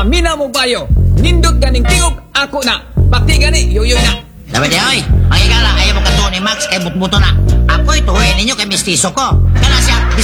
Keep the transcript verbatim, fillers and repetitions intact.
pamina mo bayo. Nindot ganing tingog, ako na. Pati gani, yoyoy na. Dapat di, oy. Ang igala, ayaw mo ka ni Max kay butbuto na. Ako ituhuin ninyo kay mistiso ko. Kana siya,